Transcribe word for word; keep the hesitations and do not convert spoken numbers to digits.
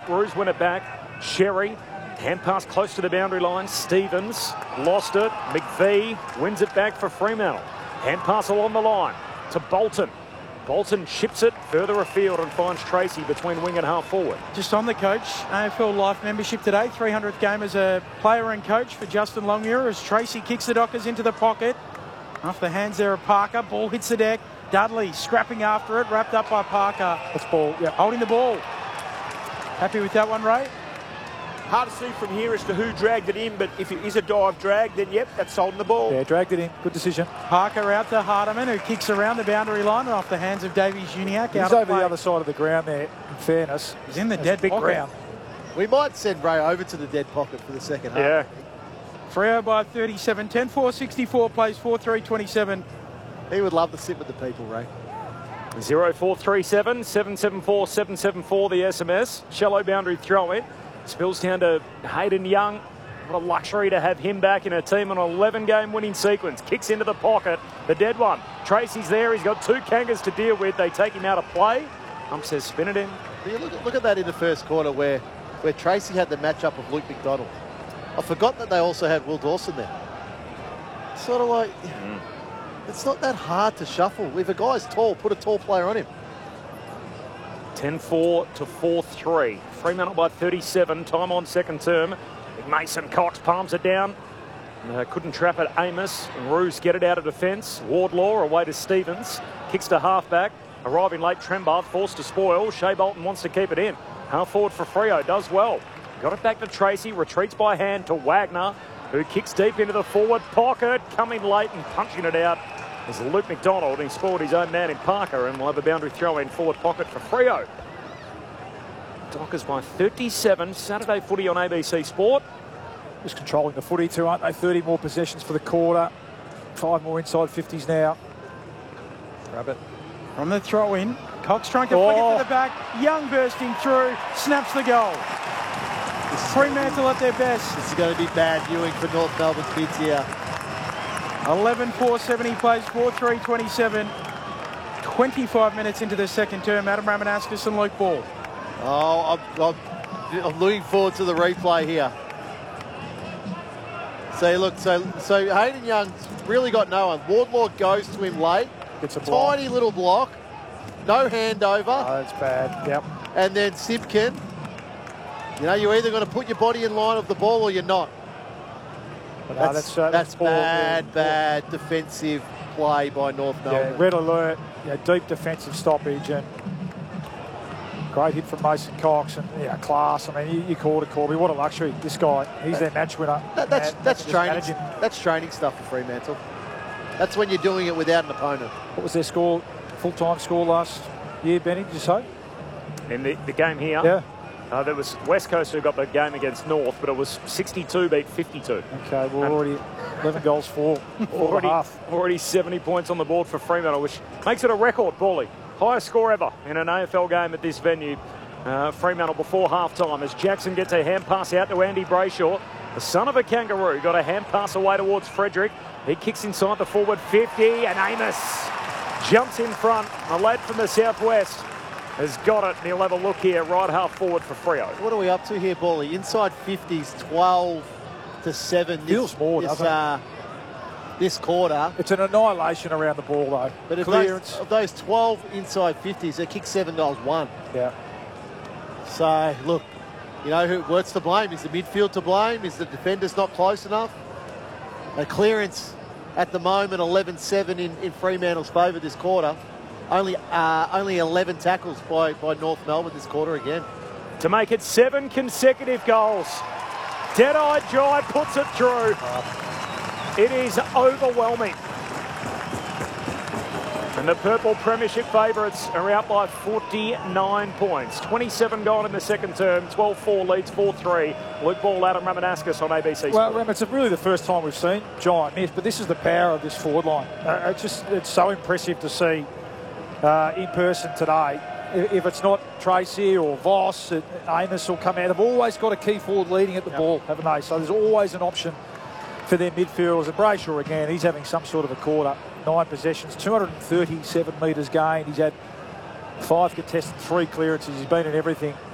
Roos win it back. Sherry, hand pass close to the boundary line. Stevens lost it. McVee wins it back for Fremantle. Hand pass along the line to Bolton. Bolton ships it further afield and finds Tracy between wing and half forward. Just on the coach, A F L Life membership today, three hundredth game as a player and coach for Justin Longmuir as Tracy kicks the Dockers into the pocket. Off the hands there of Parker, ball hits the deck. Dudley scrapping after it, wrapped up by Parker. That's ball, yeah. Holding the ball. Happy with that one, Ray? Hard to see from here as to who dragged it in, but if it is a dive drag, then yep, that's holding the ball. Yeah, dragged it in. Good decision. Parker out to Hardiman, who kicks around the boundary line and off the hands of Davies Uniacke. He's over the other side of the ground there, in fairness. He's in the That's dead big pocket. ground. We might send Ray over to the dead pocket for the second half. Yeah. Freo by thirty-seven, ten four sixty-four, plays four three twenty-seven. He would love to sit with the people, Ray. zero four three seven, seven seven four, seven seven four the S M S. Shallow boundary throw in. Spills down to Hayden Young. What a luxury to have him back in a team on an eleven game winning sequence. Kicks into the pocket. The dead one. Tracy's there. He's got two Kangas to deal with. They take him out of play. Ump says spin it in. Look at, look at that in the first quarter where, where Tracy had the matchup of Luke McDonald. I forgot that they also had Will Dawson there. Sort of like, mm. It's not that hard to shuffle. If a guy's tall, put a tall player on him. ten four to four three. Fremantle by thirty-seven. Time on second term. Mason Cox palms it down. Uh, couldn't trap it. Amos and Roos get it out of defence. Wardlaw away to Stevens. Kicks to halfback. Arriving late, Trembath forced to spoil. Shea Bolton wants to keep it in. Half forward for Freo. Does well. Got it back to Tracy. Retreats by hand to Wagner, who kicks deep into the forward pocket. Coming late and punching it out is Luke McDonald. He spoiled his own man in Parker and will have a boundary throw in forward pocket for Freo. Dockers by thirty-seven. Saturday footy on A B C Sport. Just controlling the footy too, aren't they? thirty more possessions for the quarter. Five more inside fifties now. Grab it. From the throw in, Cox trying to Oh. flick it to the back. Young bursting through, snaps the goal. Fremantle at their best. This is going to be bad viewing for North Melbourne's bids here. eleven four seventy plays four three twenty-seven. twenty-five minutes into the second term. Adam Ramanauskas and Luke Ball. Oh, I'm, I'm, I'm looking forward to the replay here. So look, so so Hayden Young's really got no one. Wardlaw goes to him late. It's a block. Tiny little block. No handover. Oh, that's bad. Yep. And then Simpkin. You know, you're either going to put your body in line of the ball or you're not. But no, That's, that's, uh, that's ball, bad, yeah. bad defensive play by North Melbourne. Yeah, red alert. Yeah, deep defensive stoppage and great hit from Mason Cox and yeah, class. I mean, you, you called it, Corby. What a luxury. This guy, he's their match winner. That, that's And that's just training. manage him. That's training stuff for Fremantle. That's when you're doing it without an opponent. What was their score, full-time score last year, Benny, did you say? In the, the game here, Yeah. uh, there was West Coast who got the game against North, but it was sixty-two beat fifty-two. Okay, we're already eleven goals for, four Already, and a half. already seventy points on the board for Fremantle, which makes it a record, Bally. Highest score ever in an A F L game at this venue. Uh, Fremantle before half-time as Jackson gets a hand pass out to Andy Brayshaw. The son of a kangaroo got a hand pass away towards Frederick. He kicks inside the forward fifty and Amos jumps in front. A lad from the southwest has got it. And he'll have a look here, right half forward for Freo. What are we up to here, Bally? Inside fifties, twelve to seven. Feels this, more, this, doesn't it? uh, this quarter. It's an annihilation around the ball, though. But of Clearance. those, of those twelve inside fifties, they kicked seven goals, one. Yeah. So, look, you know, who, what's to blame? Is the midfield to blame? Is the defenders not close enough? A clearance at the moment, eleven seven in, in Fremantle's favour this quarter. Only uh, only eleven tackles by, by North Melbourne this quarter again. To make it seven consecutive goals. Dead-Eye Jai puts it through. It is overwhelming. And the Purple Premiership favourites are out by forty-nine points. twenty-seven gone in the second term. twelve four leads four three. Luke Ball, Adam Ramanauskas on A B C Well, Sport. Ram, it's really the first time we've seen giant miss, but this is the power of this forward line. Uh, it's just it's so impressive to see uh, in person today. If, if it's not Tracy or Voss, uh, Amos will come out. They've always got a key forward leading at the Yep. ball, haven't they? So there's always an option for their midfielders. And Brayshaw, again, he's having some sort of a quarter. Nine possessions, two hundred thirty-seven metres gained. He's had five contested, three clearances. He's been in everything.